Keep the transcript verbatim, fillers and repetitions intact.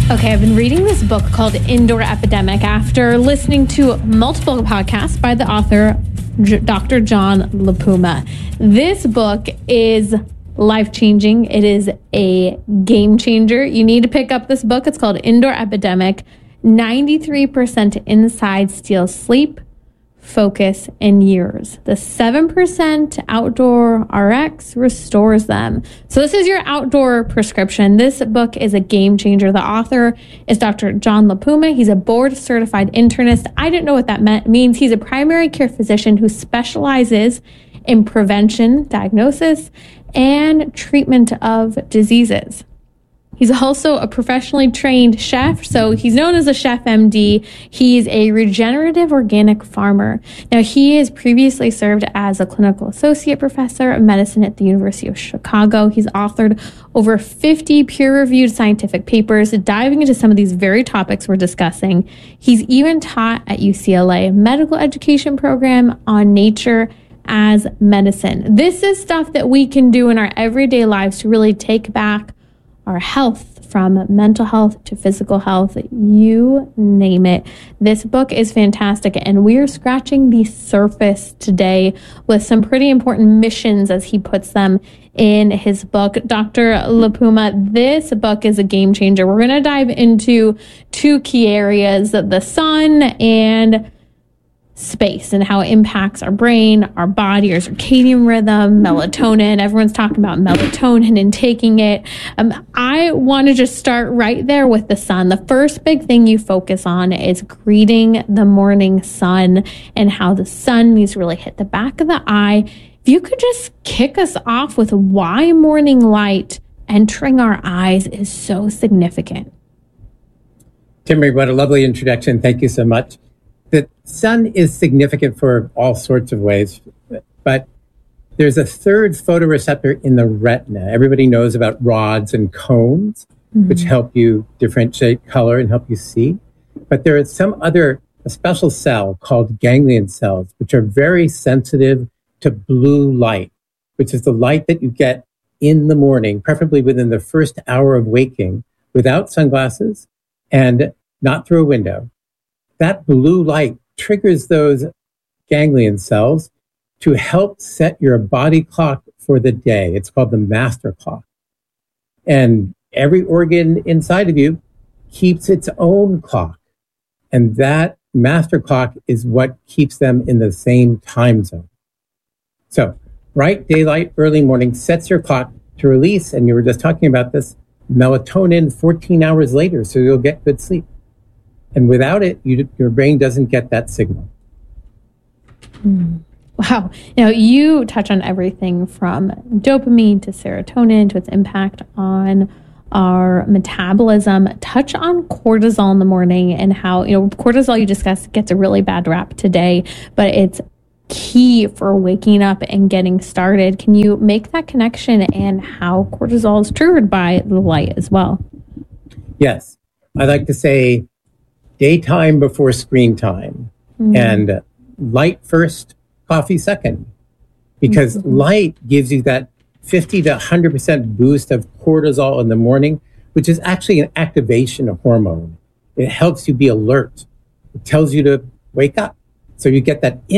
Okay, I've been reading this book called Indoor Epidemic after listening to multiple podcasts by the author, J- Doctor John LaPuma. This book is life-changing. It is a game changer. You need to pick up this book. It's called Indoor Epidemic. ninety-three percent inside steals sleep, focus, and years. The seven percent outdoor R X restores them. So this is your outdoor prescription. This book is a game changer. The author is Doctor John LaPuma. He's a board-certified internist. I didn't know what that meant. means. He's a primary care physician who specializes in prevention, diagnosis, and treatment of diseases. He's also a professionally trained chef, so he's known as a chef M D. He's a regenerative organic farmer. Now, he has previously served as a clinical associate professor of medicine at the University of Chicago. He's authored over fifty peer-reviewed scientific papers diving into some of these very topics we're discussing. He's even taught at U C L A medical education program on nature as medicine. This is stuff that we can do in our everyday lives to really take back our health, from mental health to physical health, you name it. This book is fantastic, and we're scratching the surface today with some pretty important missions, as he puts them in his book. Doctor LaPuma, this book is a game changer. We're going to dive into two key areas, the sun and space, and how it impacts our brain, our body, our circadian rhythm, melatonin. Everyone's talking about melatonin and taking it. Um, I want to just start right there with the sun. The first big thing you focus on is greeting the morning sun and how the sun needs to really hit the back of the eye. If you could just kick us off with why morning light entering our eyes is so significant. Timmerie, what a lovely introduction. Thank you so much. The sun is significant for all sorts of ways, but there's a third photoreceptor in the retina. Everybody knows about rods and cones, mm-hmm. which help you differentiate color and help you see. But there is some other, a special cell called ganglion cells, which are very sensitive to blue light, which is the light that you get in the morning, preferably within the first hour of waking, without sunglasses and not through a window. That blue light triggers those ganglion cells to help set your body clock for the day. It's called the master clock. And every organ inside of you keeps its own clock. And that master clock is what keeps them in the same time zone. So bright daylight, early morning sets your clock to release, and you were just talking about this, melatonin fourteen hours later, so you'll get good sleep. And without it, you, your brain doesn't get that signal. Mm. Wow. Now, you touch on everything from dopamine to serotonin to its impact on our metabolism. Touch on cortisol in the morning and how, you know, cortisol, you discussed, gets a really bad rap today, but it's key for waking up and getting started. Can you make that connection and how cortisol is triggered by the light as well? Yes. I like to say, daytime before screen time, mm. and light first, coffee second, because mm-hmm. light gives you that fifty to one hundred percent boost of cortisol in the morning, which is actually an activation hormone. It helps you be alert. It tells you to wake up. So you get that